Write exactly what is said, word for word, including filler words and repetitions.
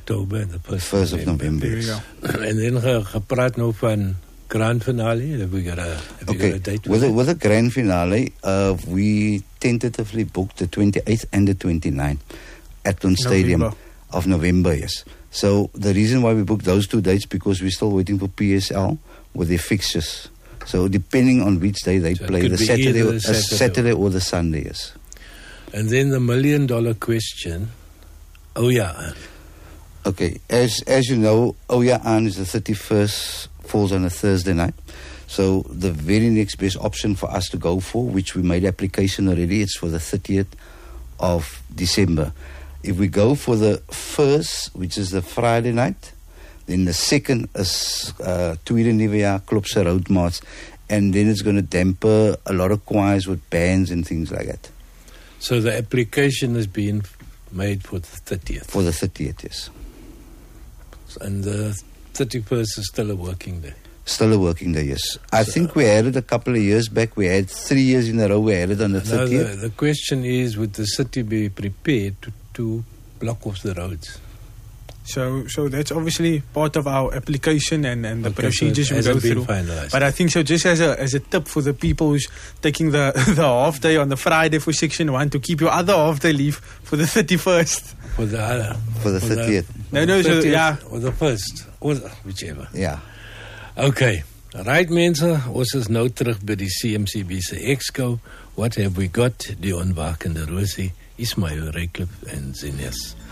October en the first, first of November. November. En dan ge, gepraat nou van grand finale. Have we got a, have okay. got a date? With, with, with the grand finale, uh, we tentatively booked the twenty-eighth and the twenty-ninth at Athlone Stadium of November, yes. So the reason why we booked those two dates, because we're still waiting for P S L with their fixtures. So depending on which day they so play, the Saturday, the or, Saturday. Uh, Saturday or the Sunday, yes. And then the million dollar question, oh yeah. Okay, as as you know, Oya An is the thirty-first, falls on a Thursday night. So the very next best option for us to go for, which we made application already, it's for the thirtieth of December. If we go for the first, which is the Friday night, then the second is uh, Tweede Nuwe Jaar Klopse Road March, and then it's going to damper a lot of choirs with bands and things like that. So the application has been made for the thirtieth? For the thirtieth, yes. And the thirty-first is still a working day? Still a working day, yes. I so, think we had it a couple of years back. We had three years in a row we had it on the thirtieth. The, the question is, would the city be prepared to, to block off the roads? So so that's obviously part of our application and, and the okay, procedures so we go through. Finalized. But I think so just as a as a tip for the people who's taking the, the half day on the Friday for section one, to keep your other half day leave for the thirty-first. For the other. For the thirtieth. No, no, so, yeah. Or the first. Or the, whichever. Yeah. Okay. Right, mense, ons is nou terug by die C M C B se Exco. What have we got? Die onwakende Rosie, Ismail Raycliffe en Zinnes.